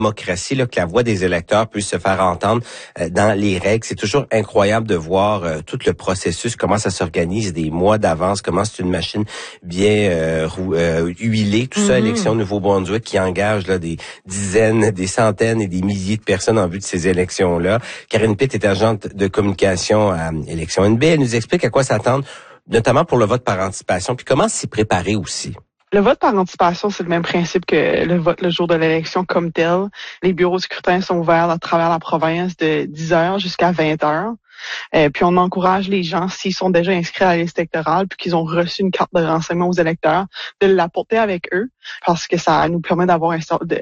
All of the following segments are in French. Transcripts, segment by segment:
démocratie, là, que la voix des électeurs puisse se faire entendre dans les règles. C'est toujours incroyable de voir tout le processus, comment ça s'organise des mois d'avance, comment c'est une machine bien huilée. Tout ça, élection Nouveau-Brunswick, qui engage là des dizaines, des centaines et des milliers de personnes en vue de ces élections-là. Karine Pitt est agente de communication à Élections NB. Elle nous explique à quoi s'attendre, notamment pour le vote par anticipation, puis comment s'y préparer aussi. Le vote par anticipation, c'est le même principe que le vote le jour de l'élection comme tel. Les bureaux de scrutin sont ouverts à travers la province de 10h jusqu'à 20h. Puis on encourage les gens, s'ils sont déjà inscrits à la liste électorale puis qu'ils ont reçu une carte de renseignement aux électeurs, de l'apporter avec eux parce que ça leur permet d'avoir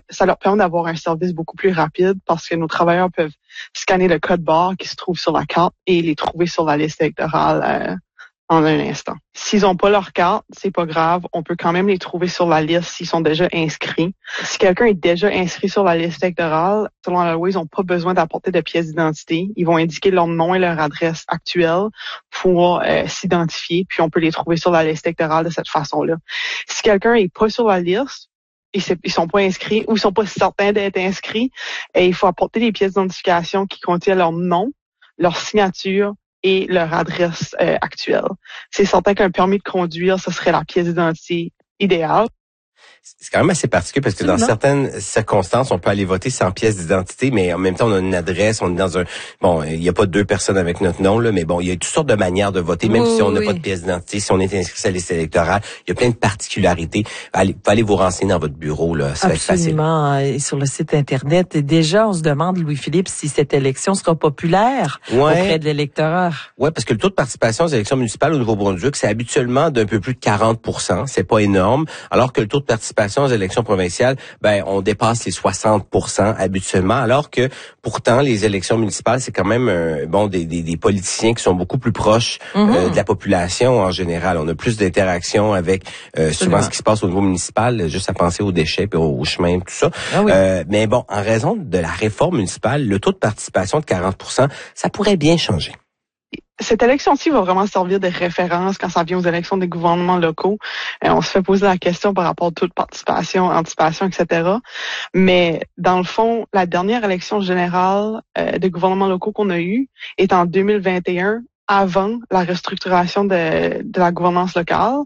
un service beaucoup plus rapide parce que nos travailleurs peuvent scanner le code barre qui se trouve sur la carte et les trouver sur la liste électorale en un instant. S'ils n'ont pas leur carte, c'est pas grave. On peut quand même les trouver sur la liste s'ils sont déjà inscrits. Si quelqu'un est déjà inscrit sur la liste électorale, selon la loi, ils n'ont pas besoin d'apporter de pièce d'identité. Ils vont indiquer leur nom et leur adresse actuelle pour s'identifier, puis on peut les trouver sur la liste électorale de cette façon-là. Si quelqu'un est pas sur la liste, ils sont pas inscrits ou ils sont pas certains d'être inscrits, il faut apporter des pièces d'identification qui contiennent leur nom, leur signature, et leur adresse actuelle. C'est certain qu'un permis de conduire, ce serait la pièce d'identité idéale. C'est quand même assez particulier parce que dans certaines circonstances, on peut aller voter sans pièce d'identité, mais en même temps, on a une adresse, on est dans un... Bon, il n'y a pas deux personnes avec notre nom, là, mais bon, il y a toutes sortes de manières de voter, même si on n'a pas de pièce d'identité, si on est inscrit à la liste électorale, il y a plein de particularités. Allez vous renseigner dans votre bureau, là, ça va être facile. Absolument, et sur le site Internet. Et déjà, on se demande, Louis-Philippe, si cette élection sera populaire auprès de l'électorat. Oui, parce que le taux de participation aux élections municipales au Nouveau-Brunswick, c'est habituellement d'un peu plus de 40%. C'est pas énorme, alors que le taux de participation aux élections provinciales, on dépasse les 60% habituellement, alors que pourtant les élections municipales, c'est quand même des politiciens qui sont beaucoup plus proches de la population en général. On a plus d'interaction avec souvent ce qui se passe au niveau municipal, juste à penser aux déchets puis aux chemins, tout ça. Mais bon, en raison de la réforme municipale, le taux de participation de 40%, ça pourrait bien changer. Cette élection-ci va vraiment servir de référence quand ça vient aux élections des gouvernements locaux. On se fait poser la question par rapport au taux de participation, anticipation, etc. Mais dans le fond, la dernière élection générale des gouvernements locaux qu'on a eue est en 2021, avant la restructuration de la gouvernance locale.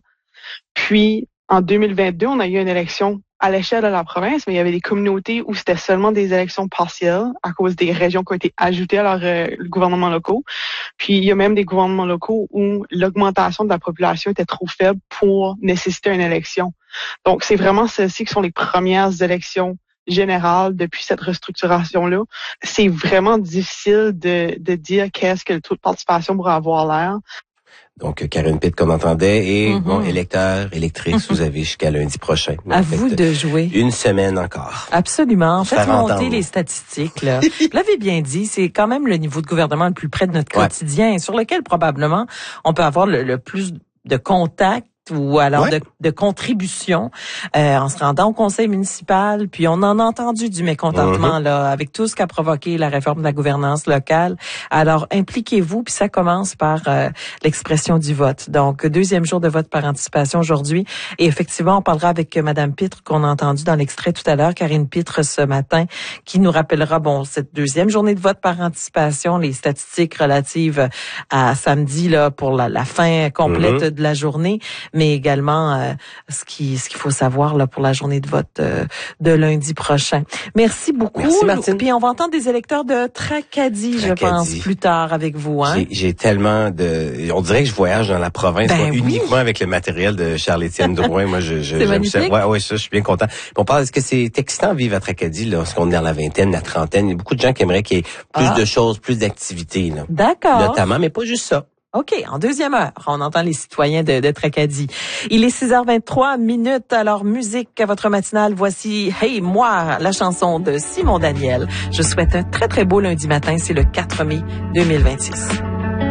Puis, en 2022, on a eu une élection à l'échelle de la province, mais il y avait des communautés où c'était seulement des élections partielles à cause des régions qui ont été ajoutées à leurs gouvernements locaux. Puis il y a même des gouvernements locaux où l'augmentation de la population était trop faible pour nécessiter une élection. Donc c'est vraiment celles-ci qui sont les premières élections générales depuis cette restructuration-là. C'est vraiment difficile de dire qu'est-ce que le taux de participation pourrait avoir l'air. Donc, Karine Pitt, qu'on entendait, et électeurs, électrices, vous avez jusqu'à lundi prochain. À vous de jouer. Une semaine encore. Absolument. Faites monter les statistiques, là. Vous l'avez bien dit, c'est quand même le niveau de gouvernement le plus près de notre quotidien, sur lequel probablement on peut avoir le plus de contacts ou alors de contribution en se rendant au conseil municipal, puis on en a entendu du mécontentement là avec tout ce qu'a provoqué la réforme de la gouvernance locale. Alors impliquez-vous, puis ça commence par l'expression du vote. Donc deuxième jour de vote par anticipation aujourd'hui, et effectivement on parlera avec Madame Pitre qu'on a entendu dans l'extrait tout à l'heure, Karine Pitre ce matin, qui nous rappellera cette deuxième journée de vote par anticipation, les statistiques relatives à samedi là pour la fin complète de la journée, mais également ce qu'il faut savoir là pour la journée de vote de lundi prochain. Merci beaucoup. Merci, Martine. Puis on va entendre des électeurs de Tracadie, je pense, plus tard avec vous. Hein? J'ai tellement on dirait que je voyage dans la province, uniquement avec le matériel de Charles-Étienne Drouin. Moi, j'aime ça. Ouais, ça, je suis bien content. Puis on parle, est-ce que c'est excitant de vivre à Tracadie lorsqu'on est dans la vingtaine, la trentaine? Il y a beaucoup de gens qui aimeraient qu'il y ait plus de choses, plus d'activités. D'accord. Notamment, mais pas juste ça. OK, en deuxième heure, on entend les citoyens de Tracadie. Il est 6h23 minutes, alors musique à votre matinale. Voici Hey Moi, la chanson de Simon Daniel. Je souhaite un très très beau lundi matin, c'est le 4 mai 2026.